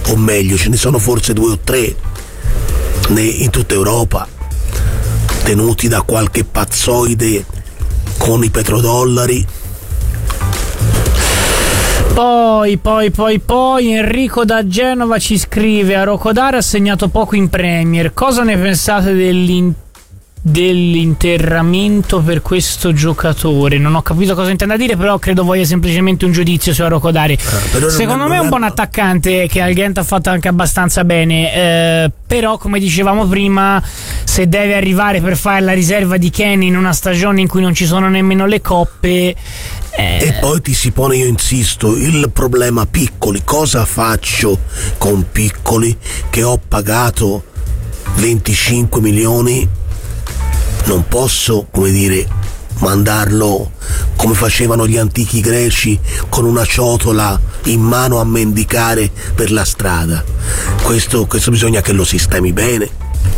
o meglio ce ne sono forse 2 o 3 in tutta Europa, tenuti da qualche pazzoide con i petrodollari. Poi Enrico da Genova ci scrive: Arokodare ha segnato poco in Premier, cosa ne pensate dell'interramento per questo giocatore? Non ho capito cosa intenda dire, però credo voglia semplicemente un giudizio su Arokodare. Secondo me è un buon attaccante che al Ghent ha fatto anche abbastanza bene, però come dicevamo prima, se deve arrivare per fare la riserva di Ken in una stagione in cui non ci sono nemmeno le coppe, e poi ti si pone, io insisto, il problema piccoli. Cosa faccio con piccoli che ho pagato 25 milioni? Non posso, come dire, mandarlo come facevano gli antichi greci, con una ciotola in mano a mendicare per la strada. Questo bisogna che lo sistemi bene,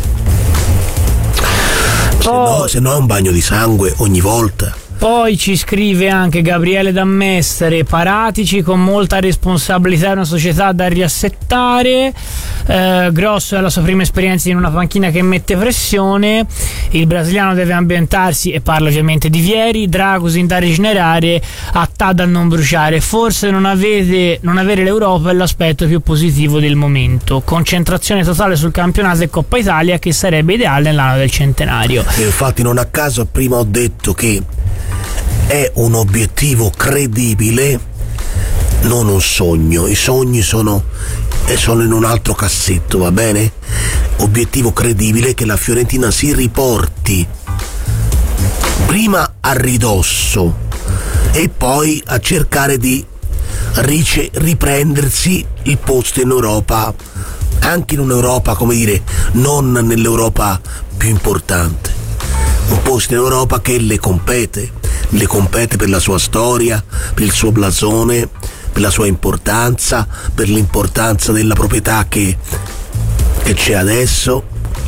se no è un bagno di sangue ogni volta. Poi ci scrive anche Gabriele Dammestere: Paratici con molta responsabilità, è una società da riassettare. Grosso è la sua prima esperienza in una panchina che mette pressione. Il brasiliano deve ambientarsi, e parla ovviamente di Vieri, Dragusin da rigenerare, Attà da non bruciare. Forse non avere l'Europa è l'aspetto più positivo del momento. Concentrazione totale sul campionato e Coppa Italia, che sarebbe ideale nell'anno del centenario. E infatti non a caso prima ho detto che è un obiettivo credibile, non un sogno. I sogni sono in un altro cassetto, va bene? Obiettivo credibile che la Fiorentina si riporti prima a ridosso e poi a cercare di riprendersi il posto in Europa, anche in un'Europa, come dire, non nell'Europa più importante, un posto in Europa che le compete per la sua storia, per il suo blasone, per la sua importanza, per l'importanza della proprietà che c'è adesso.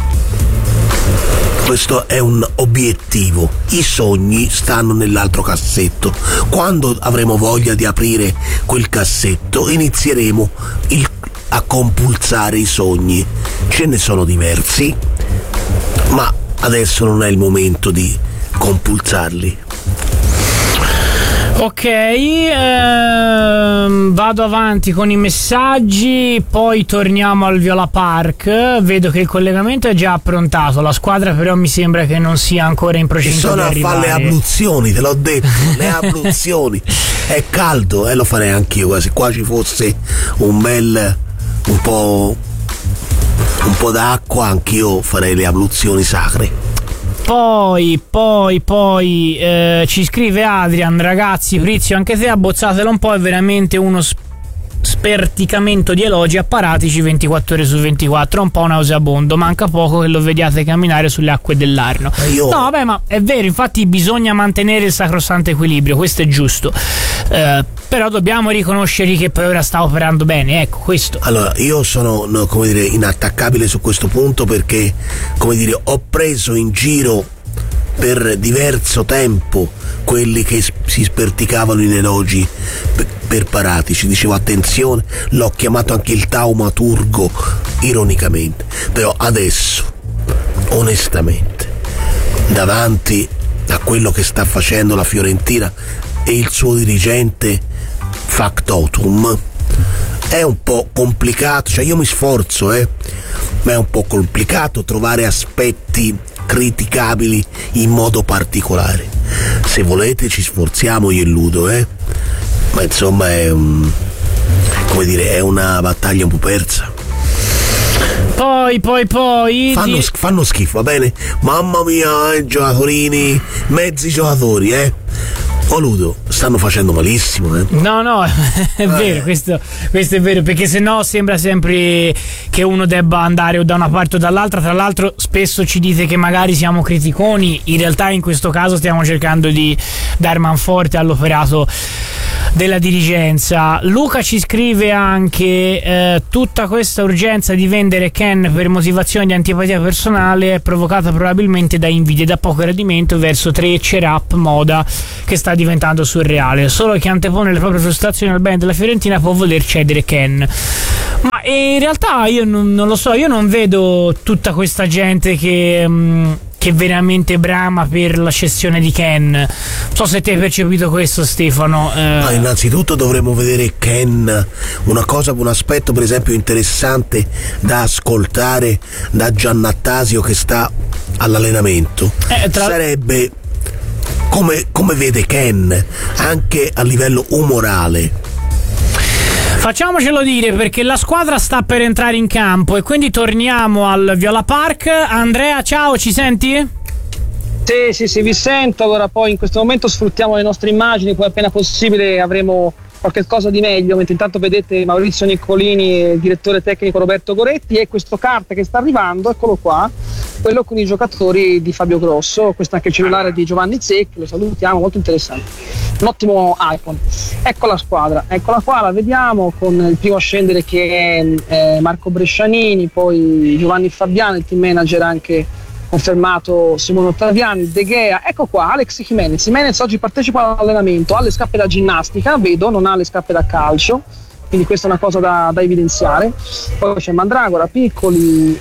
Questo è un obiettivo. I sogni stanno nell'altro cassetto. Quando avremo voglia di aprire quel cassetto, inizieremo a compulsare i sogni. Ce ne sono diversi, ma adesso non è il momento di compulsarli. Ok, vado avanti con i messaggi, poi torniamo al Viola Park. Vedo che il collegamento è già approntato, la squadra però mi sembra che non sia ancora in procinto di arrivare. Sono a fare le abluzioni, te l'ho detto, le abluzioni. È caldo, lo farei anch'io, quasi qua ci fosse un po' d'acqua, anch'io farei le abluzioni sacre. Poi ci scrive Adrian: ragazzi, Frizio, anche se abbozzatelo un po', è veramente uno sperticamento di elogi a Paratici 24 ore su 24, è un po' nauseabondo, manca poco che lo vediate camminare sulle acque dell'Arno. No, vabbè, ma è vero, infatti bisogna mantenere il sacrosanto equilibrio, questo è giusto, però dobbiamo riconoscergli che per ora sta operando bene, ecco, questo. Allora, io sono, come dire, inattaccabile su questo punto, perché, come dire, ho preso in giro per diverso tempo quelli che si sperticavano in elogi per Paratici. Dicevo attenzione, l'ho chiamato anche il taumaturgo ironicamente, però adesso onestamente davanti a quello che sta facendo la Fiorentina e il suo dirigente factotum è un po' complicato, cioè io mi sforzo ma è un po' complicato trovare aspetti criticabili in modo particolare. Se volete ci sforziamo io e Ludo, ma insomma è una battaglia un po' persa. Poi fanno schifo, va bene? Mamma mia, giocatorini, mezzi giocatori, Ludo, stanno facendo malissimo, No, è vero, questo è vero, perché sennò sembra sempre che uno debba andare o da una parte o dall'altra. Tra l'altro spesso ci dite che magari siamo criticoni, in realtà in questo caso stiamo cercando di dar manforte all'operato della dirigenza. Luca ci scrive anche: tutta questa urgenza di vendere Ken per motivazioni di antipatia personale è provocata probabilmente da invidia e da poco gradimento verso Trecce, Rap, Moda, che sta diventando surreale. Solo chi antepone le proprie frustrazioni al bene della Fiorentina può voler cedere Ken. Ma Ma in realtà io non lo so, io non vedo tutta questa gente che veramente brama per la cessione di Ken. Non so se te hai percepito questo, Stefano. Innanzitutto dovremmo vedere Ken, un aspetto per esempio interessante da ascoltare da Giannattasio che sta all'allenamento sarebbe come vede Ken anche a livello umorale. Facciamocelo dire, perché la squadra sta per entrare in campo e quindi torniamo al Viola Park. Andrea, ciao, ci senti? Sì, vi sento. Allora, poi in questo momento sfruttiamo le nostre immagini, poi appena possibile avremo qualche cosa di meglio, mentre intanto vedete Maurizio Niccolini e il direttore tecnico Roberto Goretti e questo kart che sta arrivando, eccolo qua, quello con i giocatori di Fabio Grosso. Questo è anche il cellulare di Giovanni Zecchi, lo salutiamo, molto interessante, un ottimo iPhone. Ecco la squadra, eccola qua, la vediamo con il primo a scendere che è Marco Brescianini, poi Giovanni Fabiano, il team manager anche confermato Simone Ottaviani, De Gea, ecco qua Alex Jimenez oggi partecipa all'allenamento, ha le scarpe da ginnastica, vedo, non ha le scarpe da calcio, quindi questa è una cosa da evidenziare. Poi c'è Mandragora, Piccoli,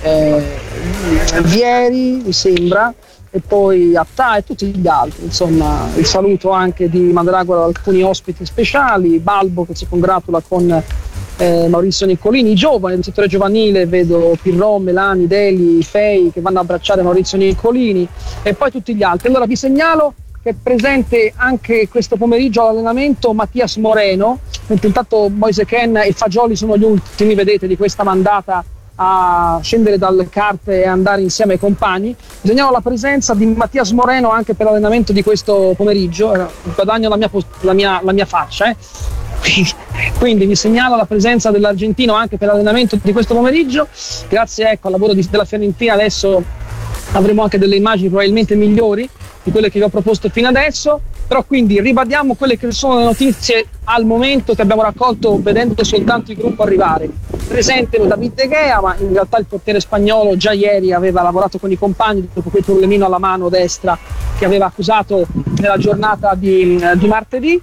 Vieri mi sembra, e poi Attà e tutti gli altri, insomma il saluto anche di Mandragora ad alcuni ospiti speciali, Balbo che si congratula con Maurizio Niccolini, i giovani del settore giovanile, vedo Pirron, Melani, Deli, Fei che vanno a abbracciare Maurizio Niccolini e poi tutti gli altri. Allora vi segnalo che è presente anche questo pomeriggio all'allenamento Mattias Moreno, mentre intanto Moise Ken e Fagioli sono gli ultimi, vedete, di questa mandata a scendere dalle carte e andare insieme ai compagni. Segnalo la presenza di Mattias Moreno anche per l'allenamento di questo pomeriggio, guadagno la mia faccia, quindi vi segnalo la presenza dell'argentino anche per l'allenamento di questo pomeriggio. Grazie al lavoro della Fiorentina adesso avremo anche delle immagini probabilmente migliori di quelle che vi ho proposto fino adesso, però quindi ribadiamo quelle che sono le notizie al momento che abbiamo raccolto vedendo soltanto il gruppo arrivare. Presente David De Gea, ma in realtà il portiere spagnolo già ieri aveva lavorato con i compagni dopo quel problemino alla mano destra che aveva accusato nella giornata di martedì.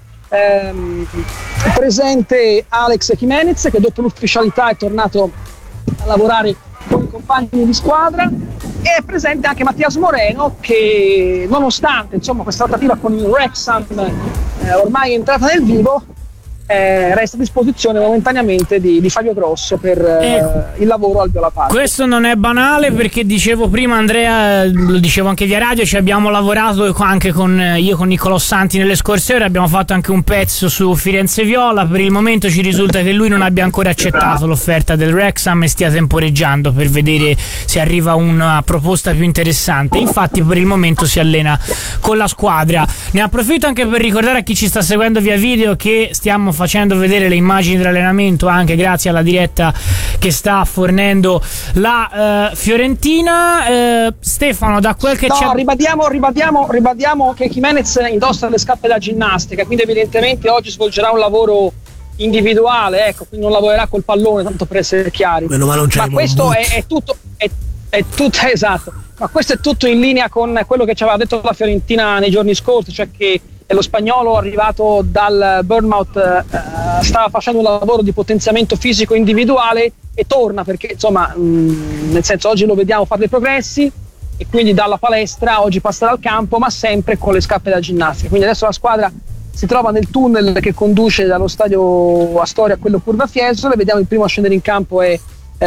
Presente Alex Jimenez che dopo l'ufficialità è tornato a lavorare con i compagni di squadra, e è presente anche Mattias Moreno che nonostante insomma questa trattativa con il Wrexham ormai è entrata nel vivo, resta a disposizione momentaneamente di Fabio Grosso per il lavoro al Viola Park. Questo non è banale, perché dicevo prima, Andrea, lo dicevo anche via radio, ci abbiamo lavorato anche con Niccolò Santi nelle scorse ore, abbiamo fatto anche un pezzo su Firenze Viola. Per il momento ci risulta che lui non abbia ancora accettato l'offerta del Wrexham e stia temporeggiando per vedere se arriva una proposta più interessante. Infatti per il momento si allena con la squadra. Ne approfitto anche per ricordare a chi ci sta seguendo via video che stiamo facendo vedere le immagini dell'allenamento anche grazie alla diretta che sta fornendo la Fiorentina. Stefano, da quel che c'è... Ribadiamo che Jimenez indossa le scarpe da ginnastica, quindi evidentemente oggi svolgerà un lavoro individuale, ecco, quindi non lavorerà col pallone, tanto per essere chiari. Meno male non c'è, ma questo è tutto esatto, ma questo è tutto in linea con quello che ci aveva detto la Fiorentina nei giorni scorsi, cioè che lo spagnolo arrivato dal Bournemouth stava facendo un lavoro di potenziamento fisico individuale e torna perché insomma nel senso oggi lo vediamo fare dei progressi e quindi dalla palestra oggi passerà al campo, ma sempre con le scarpe da ginnastica. Quindi adesso la squadra si trova nel tunnel che conduce dallo stadio Astoria a quello Curva Fiesole. Vediamo il primo a scendere in campo è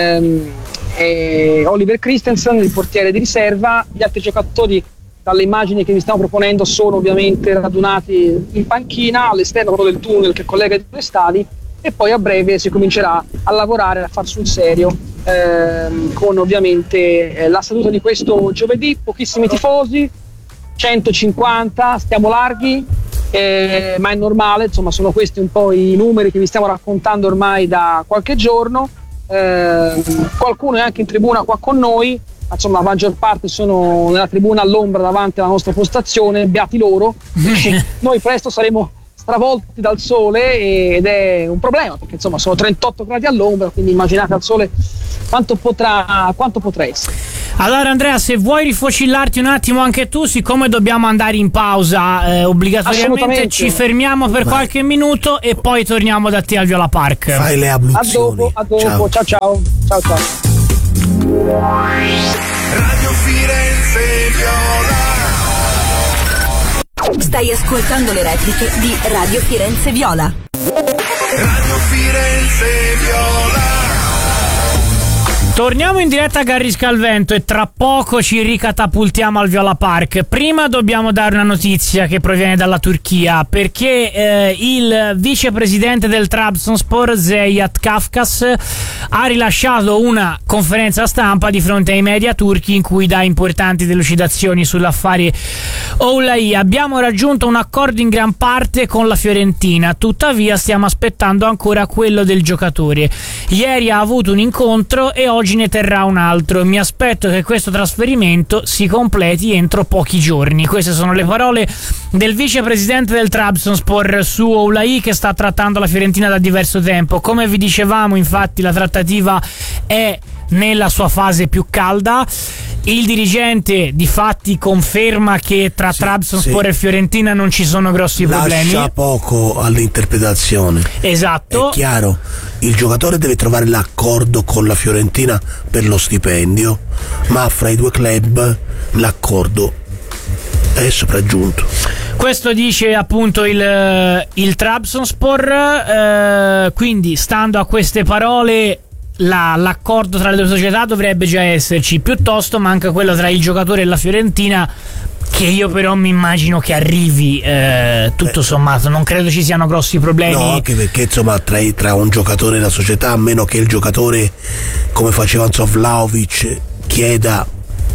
Oliver Christensen, il portiere di riserva. Gli altri giocatori dalle immagini che vi stiamo proponendo sono ovviamente radunati in panchina all'esterno del tunnel che collega i due stadi, e poi a breve si comincerà a lavorare, a far sul serio con ovviamente la seduta di questo giovedì. Pochissimi tifosi, 150, stiamo larghi, ma è normale, insomma sono questi un po' i numeri che vi stiamo raccontando ormai da qualche giorno. Qualcuno è anche in tribuna qua con noi, insomma la maggior parte sono nella tribuna all'ombra davanti alla nostra postazione, beati loro. Noi presto saremo stravolti dal sole ed è un problema perché insomma sono 38 gradi all'ombra, quindi immaginate al sole quanto potrà essere. Allora Andrea, se vuoi rifocillarti un attimo anche tu, siccome dobbiamo andare in pausa obbligatoriamente, ci fermiamo per qualche minuto e poi torniamo da te al Viola Park. Fai le abluzioni. A dopo. Ciao. Radio Firenze Viola. Stai ascoltando le repliche di Radio Firenze Viola. Radio Firenze Viola. Torniamo in diretta a Garrisca al Vento e tra poco ci ricatapultiamo al Viola Park. Prima dobbiamo dare una notizia che proviene dalla Turchia, perché il vicepresidente del Trabzonspor, Zeyat Kafkas, ha rilasciato una conferenza stampa di fronte ai media turchi in cui dà importanti delucidazioni sull'affare Oulai. Abbiamo raggiunto un accordo in gran parte con la Fiorentina, tuttavia stiamo aspettando ancora quello del giocatore. Ieri ha avuto un incontro e oggi ne terrà un altro. Mi aspetto che questo trasferimento si completi entro pochi giorni. Queste sono le parole del vicepresidente del Trabzonspor su Oulai, che sta trattando la Fiorentina da diverso tempo. Come vi dicevamo, infatti, la trattativa è nella sua fase più calda. Il dirigente di fatti conferma che tra Trabzonspor e Fiorentina non ci sono grossi problemi. Lascia poco all'interpretazione. Esatto. È chiaro, il giocatore deve trovare l'accordo con la Fiorentina per lo stipendio, ma fra i due club l'accordo è sopraggiunto. Questo dice appunto il Trabzonspor, quindi stando a queste parole l'accordo tra le due società dovrebbe già esserci, piuttosto manca quello tra il giocatore e la Fiorentina, che io però mi immagino che arrivi tutto sommato, non credo ci siano grossi problemi. No, anche perché insomma tra un giocatore e la società, a meno che il giocatore, come faceva Vlahovic, chieda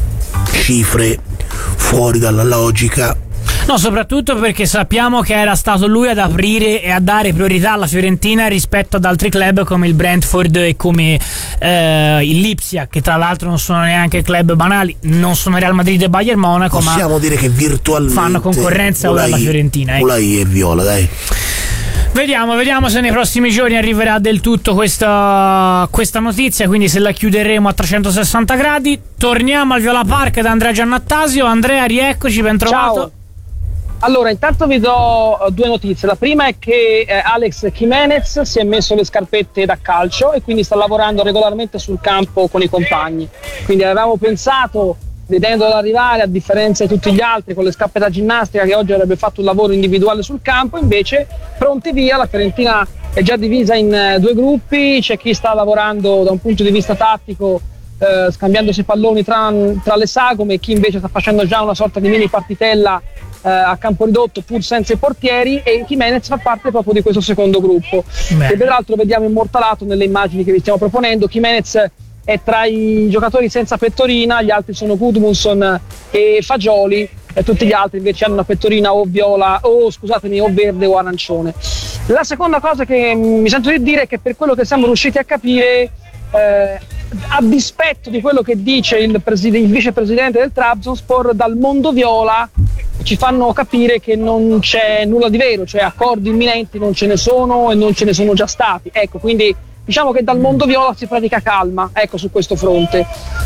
cifre fuori dalla logica. No, soprattutto perché sappiamo che era stato lui ad aprire e a dare priorità alla Fiorentina rispetto ad altri club come il Brentford e come il Lipsia, che tra l'altro non sono neanche club banali, non sono Real Madrid e Bayern Monaco, possiamo dire che virtualmente fanno concorrenza alla Fiorentina. Oulai e Viola, dai. Vediamo se nei prossimi giorni arriverà del tutto questa notizia, quindi se la chiuderemo a 360 gradi. Torniamo al Viola Park da Andrea Giannattasio. Andrea, rieccoci, ben trovato. Ciao. Allora, intanto vi do due notizie. La prima è che Alex Jimenez si è messo le scarpette da calcio e quindi sta lavorando regolarmente sul campo con i compagni. Quindi avevamo pensato, vedendolo arrivare, a differenza di tutti gli altri, con le scarpe da ginnastica, che oggi avrebbe fatto un lavoro individuale sul campo. Invece, pronti via, la Fiorentina è già divisa in due gruppi. C'è chi sta lavorando da un punto di vista tattico, scambiandosi palloni tra le sagome, e chi invece sta facendo già una sorta di mini partitella a campo ridotto, pur senza i portieri, e Jimenez fa parte proprio di questo secondo gruppo. Beh. E peraltro vediamo immortalato nelle immagini che vi stiamo proponendo. Jimenez è tra i giocatori senza pettorina, gli altri sono Gudmundsson e Fagioli, e tutti gli altri invece hanno una pettorina o viola, o verde o arancione. La seconda cosa che mi sento di dire è che, per quello che siamo riusciti a capire, a dispetto di quello che dice il vicepresidente del Trabzonspor, dal mondo viola ci fanno capire che non c'è nulla di vero, cioè accordi imminenti non ce ne sono e non ce ne sono già stati. Ecco, quindi diciamo che dal mondo viola si pratica calma, ecco, su questo fronte.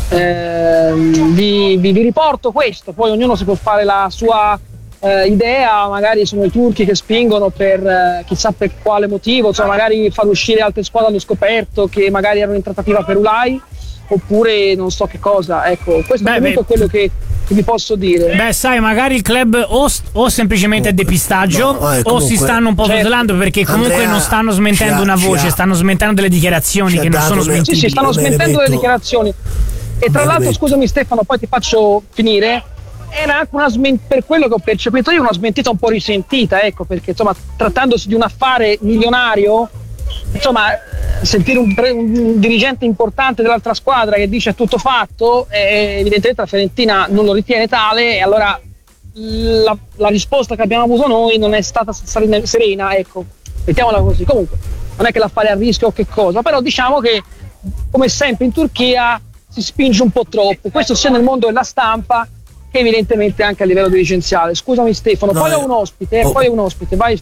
Vi riporto questo, poi ognuno si può fare la sua idea. Magari sono i turchi che spingono per chissà per quale motivo, insomma, magari far uscire altre squadre allo scoperto che magari erano in trattativa per Oulai, oppure non so che cosa. Ecco, questo è quello che vi posso dire. Beh, sai, magari il club o semplicemente è depistaggio, o si stanno un po' tutelando, perché comunque Andrea, non stanno smentendo una voce, stanno smentendo delle dichiarazioni che non sono smentite. Sì, stanno smentendo delle dichiarazioni. E tra l'altro, scusami Stefano, poi ti faccio finire, era anche per quello che ho percepito io, una smentita un po' risentita, ecco, perché insomma, trattandosi di un affare milionario, insomma, sentire un dirigente importante dell'altra squadra che dice è tutto fatto, evidentemente la Fiorentina non lo ritiene tale, e allora la risposta che abbiamo avuto noi non è stata serena, ecco, mettiamola così. Comunque non è che l'affare è a rischio o che cosa, però diciamo che, come sempre in Turchia, si spinge un po' troppo, questo sia nel mondo della stampa che evidentemente anche a livello dirigenziale. Scusami Stefano, poi ho un ospite, vai pure.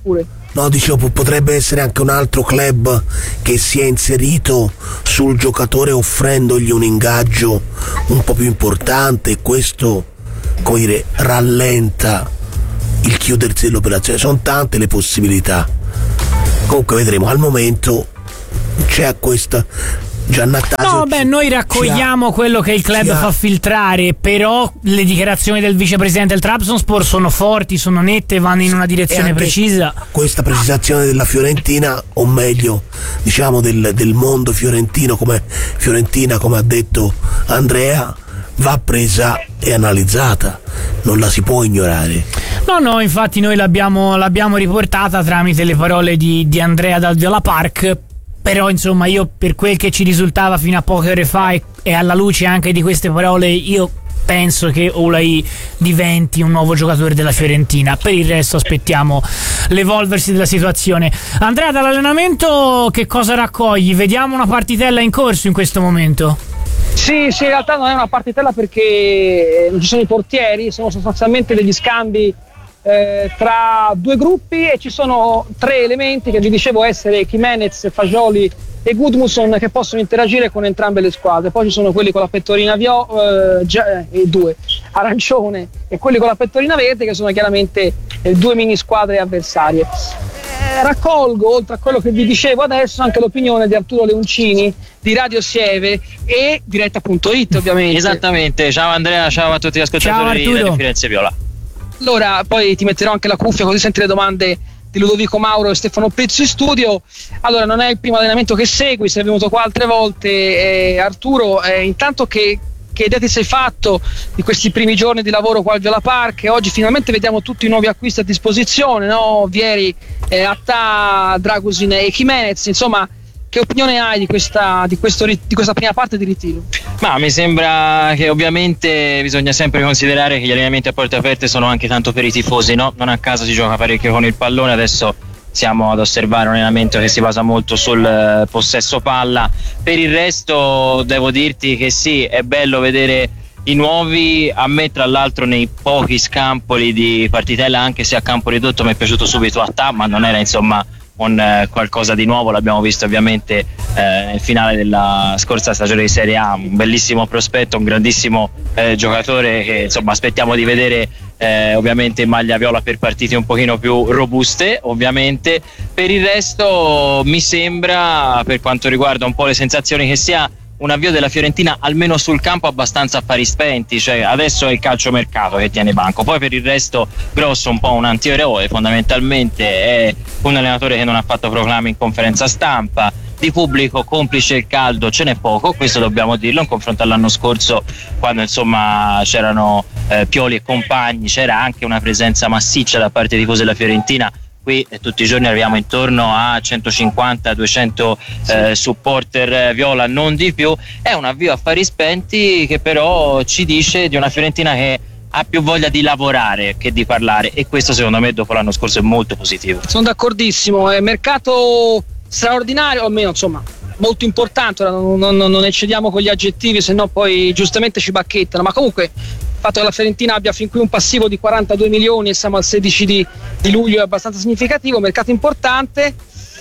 No, dicevo, potrebbe essere anche un altro club che si è inserito sul giocatore offrendogli un ingaggio un po' più importante, e questo, come dire, rallenta il chiudersi dell'operazione. Sono tante le possibilità. Comunque vedremo. Al momento c'è questa Giannattasio. No, beh, noi raccogliamo quello che il club fa filtrare, però le dichiarazioni del vicepresidente del Trabzonspor sono forti, sono nette, vanno in una direzione precisa. Questa precisazione della Fiorentina, o meglio, diciamo del mondo fiorentino, come ha detto Andrea, va presa e analizzata, non la si può ignorare. No, infatti noi l'abbiamo riportata tramite le parole di Andrea dal Viola Park. Però insomma, io, per quel che ci risultava fino a poche ore fa e alla luce anche di queste parole, io penso che Oulai diventi un nuovo giocatore della Fiorentina. Per il resto aspettiamo l'evolversi della situazione. Andrea, dall'allenamento che cosa raccogli? Vediamo una partitella in corso in questo momento? Sì, in realtà non è una partitella perché non ci sono i portieri, sono sostanzialmente degli scambi tra due gruppi, e ci sono tre elementi che vi dicevo essere Jimenez, Fagioli e Gudmundsson, che possono interagire con entrambe le squadre. Poi ci sono quelli con la pettorina due arancione e quelli con la pettorina verde, che sono chiaramente due mini squadre avversarie. Raccolgo, oltre a quello che vi dicevo adesso, anche l'opinione di Arturo Leoncini di Radio Sieve e diretta.it, ovviamente. Esattamente. Ciao Andrea, ciao a tutti gli ascoltatori di Radio Firenze Viola. Allora, poi ti metterò anche la cuffia così senti le domande di Ludovico Mauro e Stefano Prezzo in studio. Allora, non è il primo allenamento che segui, sei venuto qua altre volte, Arturo. Intanto che idea ti sei fatto di questi primi giorni di lavoro qua al Viola Park? Oggi finalmente vediamo tutti i nuovi acquisti a disposizione, no? Vieri, Attà, Dragusin e Jimenez, insomma. Che opinione hai di questa prima parte di ritiro? Ma mi sembra che ovviamente bisogna sempre considerare che gli allenamenti a porte aperte sono anche tanto per i tifosi, no? Non a caso si gioca parecchio con il pallone, adesso siamo ad osservare un allenamento che si basa molto sul possesso palla. Per il resto devo dirti che sì, è bello vedere i nuovi. A me tra l'altro nei pochi scampoli di partitella, anche se a campo ridotto, mi è piaciuto subito Attà, ma non era insomma qualcosa di nuovo, l'abbiamo visto ovviamente nel finale della scorsa stagione di Serie A, un bellissimo prospetto, un grandissimo giocatore che insomma aspettiamo di vedere ovviamente in maglia viola per partite un pochino più robuste ovviamente. Per il resto mi sembra, per quanto riguarda un po' le sensazioni, che sia un avvio della Fiorentina almeno sul campo abbastanza a fari spenti, cioè adesso è il calciomercato che tiene banco. Poi per il resto Grosso un po' un antieroe, fondamentalmente è un allenatore che non ha fatto proclami in conferenza stampa. Di pubblico, complice il caldo, ce n'è poco, questo dobbiamo dirlo, in confronto all'anno scorso, quando insomma c'erano Pioli e compagni, c'era anche una presenza massiccia da parte dei tifosi della Fiorentina. Qui tutti i giorni arriviamo intorno a 150-200 supporter viola, non di più. È un avvio a fari spenti che però ci dice di una Fiorentina che ha più voglia di lavorare che di parlare, e questo secondo me dopo l'anno scorso è molto positivo. Sono d'accordissimo, è mercato straordinario, o almeno insomma molto importante. Ora non eccediamo con gli aggettivi, se no poi giustamente ci bacchettano, ma comunque il fatto che la Fiorentina abbia fin qui un passivo di 42 milioni e siamo al 16 di luglio è abbastanza significativo, mercato importante.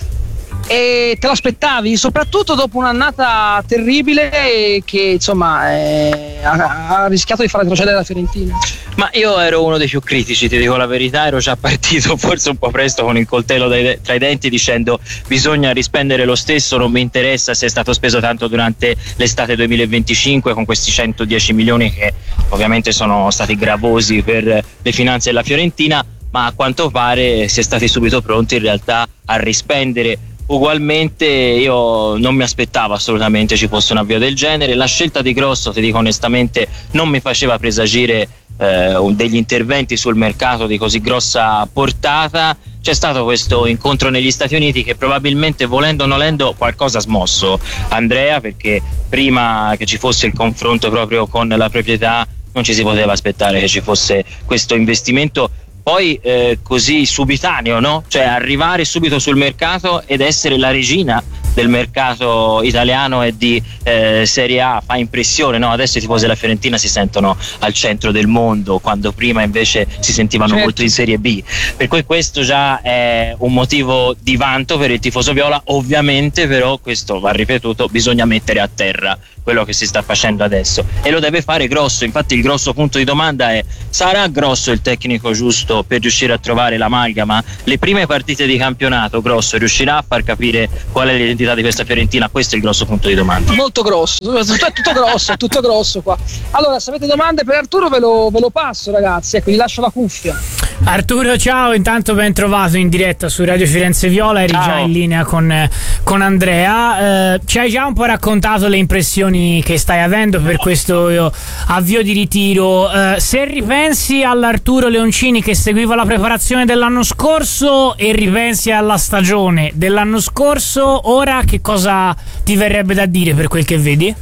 E te lo aspettavi, soprattutto dopo un'annata terribile che insomma ha rischiato di far retrocedere la Fiorentina? Ma io ero uno dei più critici, ti dico la verità, ero già partito forse un po' presto con il coltello tra i denti dicendo bisogna rispendere lo stesso, non mi interessa se è stato speso tanto durante l'estate 2025 con questi 110 milioni che ovviamente sono stati gravosi per le finanze della Fiorentina, ma a quanto pare si è stati subito pronti in realtà a rispendere. Ugualmente io non mi aspettavo assolutamente ci fosse un avvio del genere. La scelta di Grosso, ti dico onestamente, non mi faceva presagire degli interventi sul mercato di così grossa portata. C'è stato questo incontro negli Stati Uniti che probabilmente, volendo o nolendo, qualcosa ha smosso Andrea, perché prima che ci fosse il confronto proprio con la proprietà non ci si poteva aspettare che ci fosse questo investimento poi così subitaneo, no? Cioè arrivare subito sul mercato ed essere la regina del mercato italiano e di Serie A fa impressione, no? Adesso i tifosi della Fiorentina si sentono al centro del mondo, quando prima invece si sentivano molto in Serie B, per cui questo già è un motivo di vanto per il tifoso viola. Ovviamente però, questo va ripetuto, bisogna mettere a terra quello che si sta facendo adesso, e lo deve fare Grosso. Infatti il grosso punto di domanda è: sarà Grosso il tecnico giusto per riuscire a trovare l'amalgama? Le prime partite di campionato Grosso riuscirà a far capire qual è l'identità di questa Fiorentina? Questo è il grosso punto di domanda. Molto grosso, è tutto grosso qua. Allora, se avete domande per Arturo ve lo passo, ragazzi, ecco, gli lascio la cuffia. Arturo, ciao, intanto ben trovato in diretta su Radio Firenze Viola, eri già in linea con Andrea, ci hai già un po' raccontato le impressioni che stai avendo per questo avvio di ritiro, se ripensi all'Arturo Leoncini che seguiva la preparazione dell'anno scorso e ripensi alla stagione dell'anno scorso, ora che cosa ti verrebbe da dire per quel che vedi?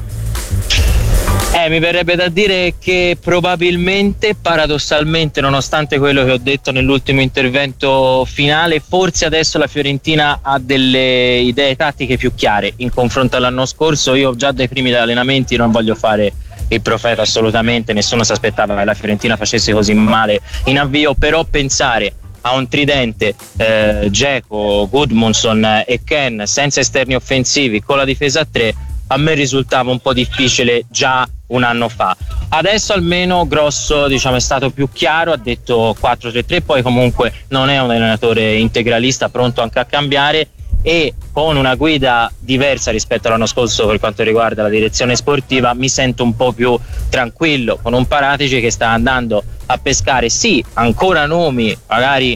Mi verrebbe da dire che probabilmente, paradossalmente, nonostante quello che ho detto nell'ultimo intervento finale, forse adesso la Fiorentina ha delle idee tattiche più chiare in confronto all'anno scorso. Io già dai primi allenamenti, non voglio fare il profeta assolutamente, nessuno si aspettava che la Fiorentina facesse così male in avvio, però pensare a un tridente Dzeko, Gudmundsson e Ken senza esterni offensivi, con la difesa a 3, a me risultava un po' difficile già un anno fa. Adesso almeno Grosso, diciamo, è stato più chiaro, ha detto 4-3-3, poi comunque non è un allenatore integralista, pronto anche a cambiare, e con una guida diversa rispetto all'anno scorso per quanto riguarda la direzione sportiva mi sento un po' più tranquillo, con un Paratici che sta andando a pescare sì ancora nomi magari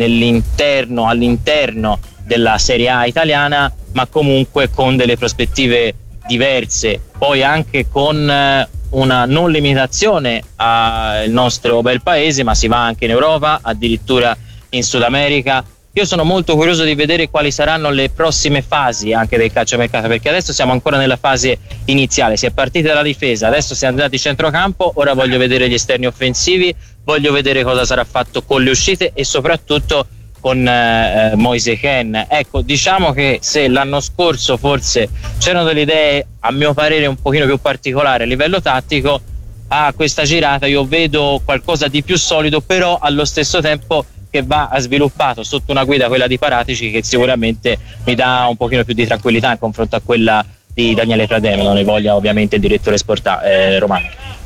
all'interno della Serie A italiana, ma comunque con delle prospettive diverse, poi anche con una non limitazione al nostro bel paese, ma si va anche in Europa, addirittura in Sud America. Io sono molto curioso di vedere quali saranno le prossime fasi anche del calciomercato, perché adesso siamo ancora nella fase iniziale, si è partiti dalla difesa, adesso si è andati in centrocampo, ora voglio vedere gli esterni offensivi, voglio vedere cosa sarà fatto con le uscite e soprattutto con Moise Kean. Ecco, diciamo che se l'anno scorso forse c'erano delle idee a mio parere un pochino più particolari a livello tattico, a questa girata io vedo qualcosa di più solido, però allo stesso tempo che va sviluppato sotto una guida, quella di Paratici, che sicuramente mi dà un pochino più di tranquillità in confronto a quella di Daniele Prademo, non ne voglia ovviamente il direttore romano.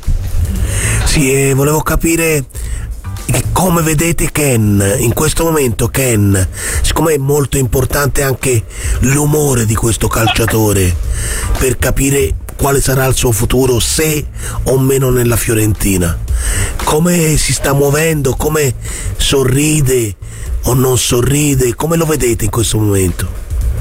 Sì, volevo capire come vedete Ken in questo momento. Ken, siccome è molto importante anche l'umore di questo calciatore per capire quale sarà il suo futuro, se o meno nella Fiorentina, come si sta muovendo, come sorride o non sorride, come lo vedete in questo momento?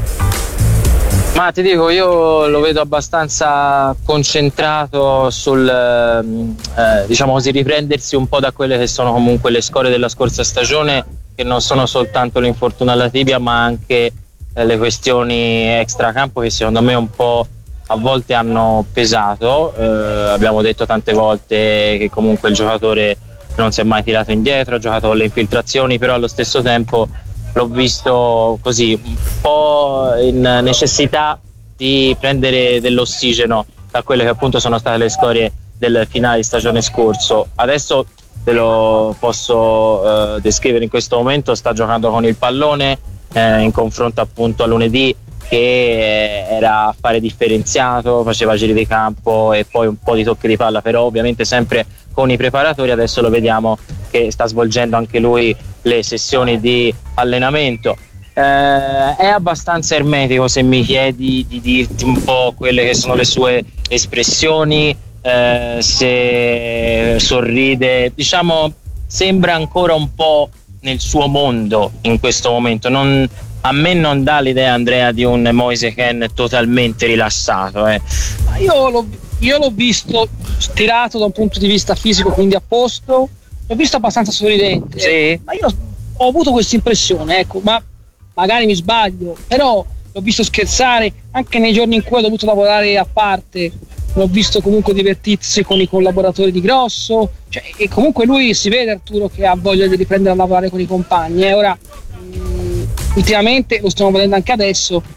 Ma ti dico, io lo vedo abbastanza concentrato sul diciamo così, riprendersi un po' da quelle che sono comunque le scorie della scorsa stagione, che non sono soltanto l'infortunio alla tibia ma anche le questioni extracampo che secondo me un po' a volte hanno pesato. Abbiamo detto tante volte che comunque il giocatore non si è mai tirato indietro, ha giocato con le infiltrazioni, però allo stesso tempo l'ho visto così un po' in necessità di prendere dell'ossigeno da quelle che appunto sono state le scorie del finale di stagione scorso. Adesso te lo posso descrivere in questo momento, sta giocando con il pallone in confronto appunto a lunedì, che era a fare differenziato, faceva giri di campo e poi un po' di tocchi di palla, però ovviamente sempre con i preparatori. Adesso lo vediamo che sta svolgendo anche lui le sessioni di allenamento. È abbastanza ermetico, se mi chiedi di dirti un po' quelle che sono le sue espressioni, se sorride, diciamo sembra ancora un po' nel suo mondo in questo momento. A me non dà l'idea, Andrea, di un Moise Kean totalmente rilassato. Io l'ho visto stirato da un punto di vista fisico, quindi a posto, l'ho visto abbastanza sorridente. Sì. Ma io ho avuto questa impressione, ecco, ma magari mi sbaglio, però l'ho visto scherzare anche nei giorni in cui ho dovuto lavorare a parte, l'ho visto comunque divertirsi con i collaboratori di Grosso, cioè, e comunque lui si vede, Arturo, che ha voglia di riprendere a lavorare con i compagni. Ora ultimamente lo stiamo vedendo anche adesso,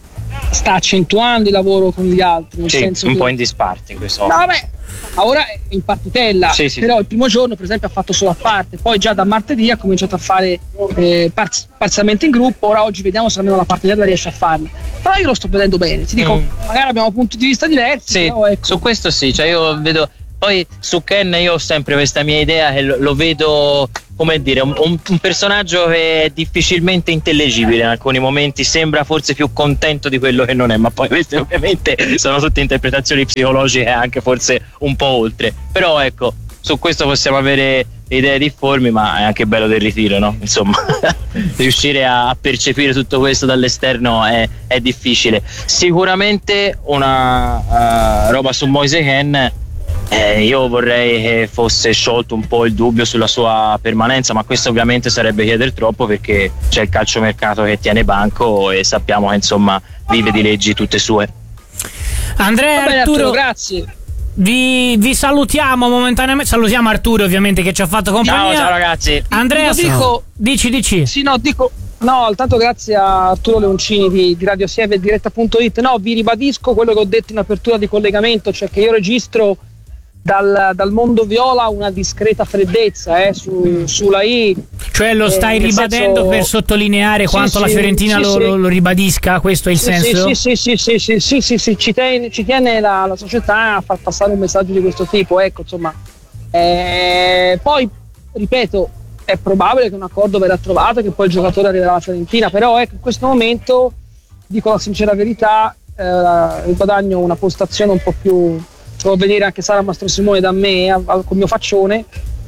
sta accentuando il lavoro con gli altri, nel Sì, senso un che, po' in disparte in questo no, momento. vabbè, ora è in partitella, Sì. però il primo giorno per esempio ha fatto solo a parte, poi già da martedì ha cominciato a fare parzialmente in gruppo. Ora oggi vediamo se almeno la partitella riesce a farla, però io lo sto vedendo bene, ti dico, magari abbiamo punti di vista diversi, Sì, però ecco. su questo sì, cioè io vedo. Poi su Ken io ho sempre questa mia idea che lo vedo, come dire, un personaggio che è difficilmente intellegibile in alcuni momenti, sembra forse più contento di quello che non è, ma poi queste ovviamente sono tutte interpretazioni psicologiche, anche forse un po' oltre, però ecco, su questo possiamo avere idee difformi, ma è anche bello del ritiro, no? Insomma, riuscire a percepire tutto questo dall'esterno è difficile. Sicuramente una roba su Moise Kean, io vorrei che fosse sciolto un po' il dubbio sulla sua permanenza, ma questo ovviamente sarebbe chiedere troppo, perché c'è il calciomercato che tiene banco e sappiamo che insomma vive di leggi tutte sue. Andrea, Va bene, Arturo, grazie. vi salutiamo momentaneamente. Salutiamo Arturo, ovviamente, che ci ha fatto compagnia. Ciao ragazzi. Andrea, dici. Sì, no, dico, no, tanto grazie a Arturo Leoncini di Radio Sieve e Diretta.it. No, vi ribadisco quello che ho detto in apertura di collegamento, cioè che io registro dal mondo viola una discreta freddezza sulla I. Cioè lo stai nel ribadendo senso, per sottolineare quanto la Fiorentina lo ribadisca, questo è il senso? Sì, ci tiene la società a far passare un messaggio di questo tipo, ecco, insomma. Poi, ripeto, è probabile che un accordo verrà trovato e che poi il giocatore arriverà alla Fiorentina, però ecco, in questo momento, dico la sincera verità, guadagno una postazione un po' più, può venire anche Sara Mastro Simone da me col mio faccione.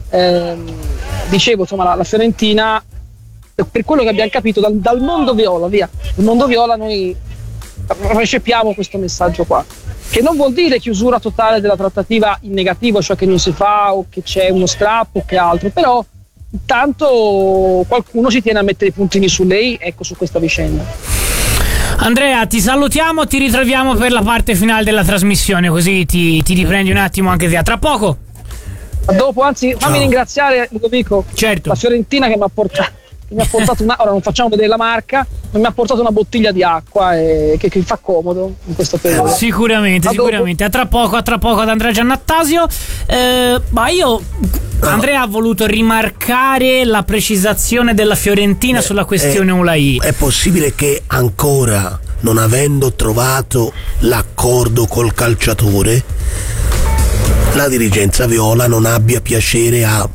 Dicevo, insomma, la Fiorentina, per quello che abbiamo capito dal mondo viola, il mondo viola, noi recepiamo questo messaggio qua, che non vuol dire chiusura totale della trattativa in negativo, cioè che non si fa o che c'è uno strappo o che altro, però intanto qualcuno ci tiene a mettere i puntini su lei, ecco, su questa vicenda. Andrea, ti salutiamo, ti ritroviamo per la parte finale della trasmissione, così ti riprendi un attimo anche via. Tra poco. A dopo, anzi, fammi ringraziare, Ludovico, certo, la Fiorentina che mi ha portato ora non facciamo vedere la marca, ma mi ha portato una bottiglia di acqua che fa comodo in questo periodo. Sicuramente. A tra poco ad Andrea Giannattasio. Ma io, Andrea ha voluto rimarcare la precisazione della Fiorentina sulla questione Ulai. È possibile che ancora, non avendo trovato l'accordo col calciatore, la dirigenza viola non abbia piacere a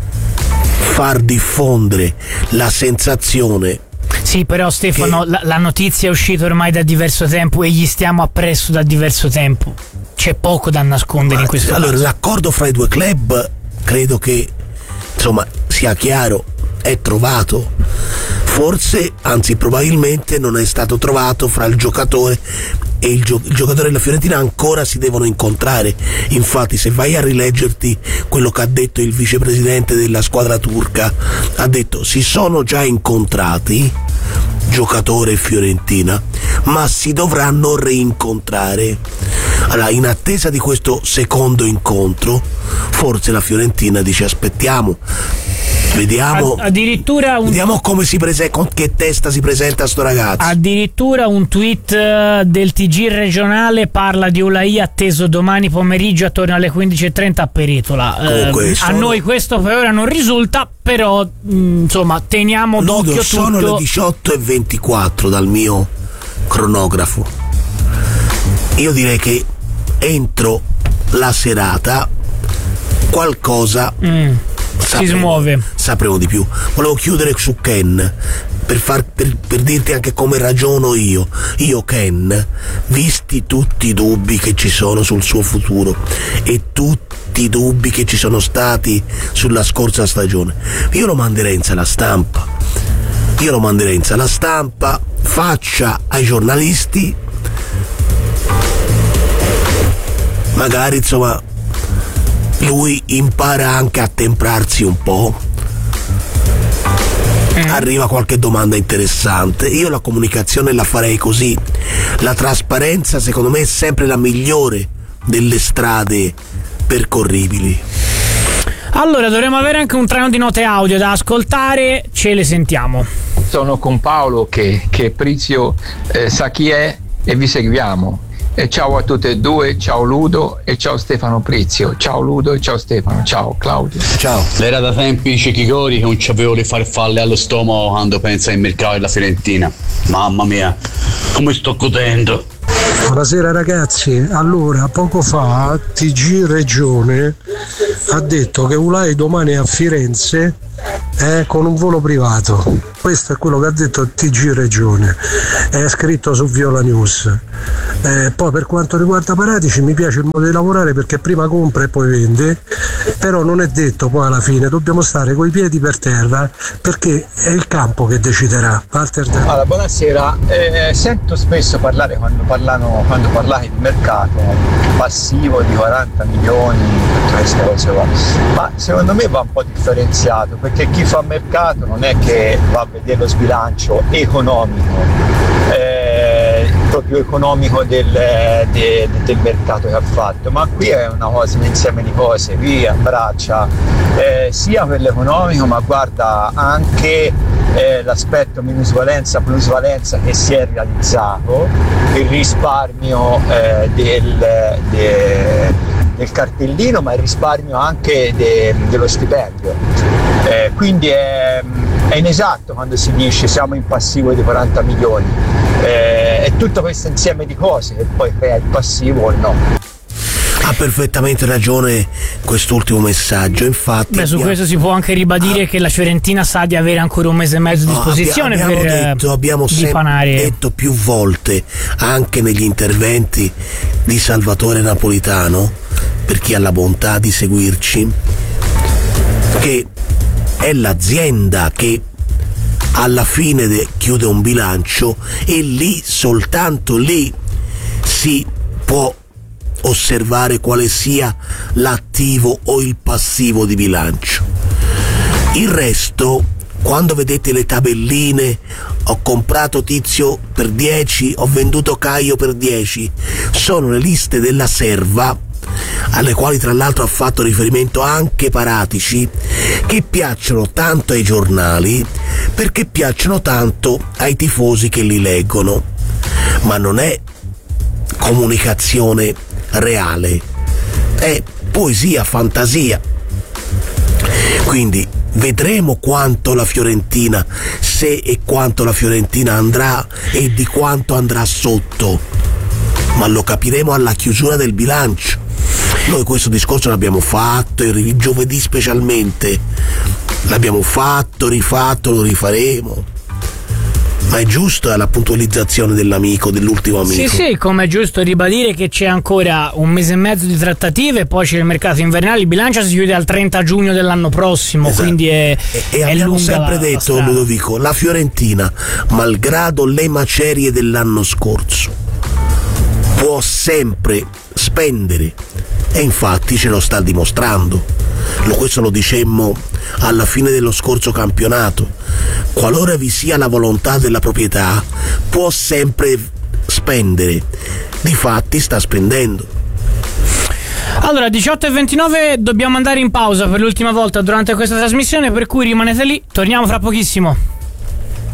far diffondere la sensazione. Sì, però Stefano, la notizia è uscita ormai da diverso tempo e gli stiamo appresso da diverso tempo. C'è poco da nascondere in questo caso. L'accordo fra i due club credo che, insomma, sia chiaro, è trovato. Forse, anzi probabilmente non è stato trovato fra il giocatore e il giocatore della Fiorentina. Ancora si devono incontrare. Infatti, se vai a rileggerti quello che ha detto il vicepresidente della squadra turca, ha detto: si sono già incontrati giocatore e Fiorentina, ma si dovranno reincontrare. Allora, in attesa di questo secondo incontro, forse la Fiorentina dice: aspettiamo, vediamo, vediamo come con che testa si presenta sto ragazzo. Addirittura un tweet del TG regionale parla di Ulai atteso domani pomeriggio attorno alle 15:30 a Peretola. A noi questo per ora non risulta, però insomma teniamo d'occhio tutto. Sono le 18:24 dal mio cronografo. Io direi che entro la serata qualcosa si smuove. Sapremo di più. Volevo chiudere su Ken per dirti anche come ragiono io. Ken, visti tutti i dubbi che ci sono sul suo futuro e tutti i dubbi che ci sono stati sulla scorsa stagione, io lo manderei in sala stampa. Faccia ai giornalisti, magari insomma lui impara anche a temprarsi un po', arriva qualche domanda interessante. Io la comunicazione la farei così. La trasparenza secondo me è sempre la migliore delle strade percorribili. Allora dovremmo avere anche un treno di note audio da ascoltare, ce le sentiamo. Sono con Paolo che Prizio sa chi è e vi seguiamo. E ciao a tutte e due, ciao Ludo e ciao Stefano Prizio. Ciao Ludo e ciao Stefano, ciao Claudio. Ciao. L'era da tempi cecchicori che non c'avevo le farfalle allo stomaco quando pensa al mercato della Fiorentina. Mamma mia, come sto godendo. Buonasera ragazzi, allora poco fa TG Regione ha detto che Ulai domani è a Firenze con un volo privato. Questo è quello che ha detto TG Regione, è scritto su Viola News. Poi per quanto riguarda Paratici mi piace il modo di lavorare perché prima compra e poi vende, però non è detto poi alla fine, dobbiamo stare coi piedi per terra perché è il campo che deciderà. Allora, buonasera, sento spesso parlare quando parlate di mercato passivo di 40 milioni, tutte queste cose qua, ma secondo me va un po' differenziato perché chi fa mercato non è che va a vedere lo sbilancio economico, proprio economico del mercato che ha fatto, ma qui è una cosa, un insieme di cose, vi abbraccia sia per l'economico ma guarda anche l'aspetto minusvalenza plusvalenza che si è realizzato, il risparmio del cartellino ma il risparmio anche dello stipendio, quindi è inesatto quando si dice siamo in passivo di 40 milioni, è tutto questo insieme di cose che poi crea il passivo o no. Ha perfettamente ragione quest'ultimo messaggio, infatti. Su questo si può anche ribadire che la Fiorentina sa di avere ancora un mese e mezzo a disposizione abbiamo sempre detto più volte, anche negli interventi di Salvatore Napolitano, per chi ha la bontà di seguirci, che è l'azienda che alla fine chiude un bilancio e lì, soltanto lì, si può osservare quale sia l'attivo o il passivo di bilancio. Il resto, quando vedete le tabelline, ho comprato Tizio per 10, ho venduto Caio per 10, sono le liste della serva, alle quali tra l'altro ha fatto riferimento anche Paratici, che piacciono tanto ai giornali perché piacciono tanto ai tifosi che li leggono, ma non è comunicazione reale, è poesia, fantasia. Quindi vedremo quanto la Fiorentina, se e quanto la Fiorentina andrà e di quanto andrà sotto, ma lo capiremo alla chiusura del bilancio. Noi questo discorso l'abbiamo fatto il giovedì specialmente, l'abbiamo fatto, rifatto, lo rifaremo. Ma è giusto, è la puntualizzazione dell'amico, dell'ultimo amico. Sì, come è giusto ribadire che c'è ancora un mese e mezzo di trattative, poi c'è il mercato invernale, il bilancio si chiude al 30 giugno dell'anno prossimo, esatto. Quindi è abbiamo sempre detto, Ludovico, la Fiorentina, malgrado le macerie dell'anno scorso, può sempre spendere, e infatti ce lo sta dimostrando. Questo lo dicemmo alla fine dello scorso campionato. Qualora vi sia la volontà della proprietà, può sempre spendere. Difatti sta spendendo. Allora, 18:29, dobbiamo andare in pausa per l'ultima volta durante questa trasmissione, per cui rimanete lì, torniamo fra pochissimo.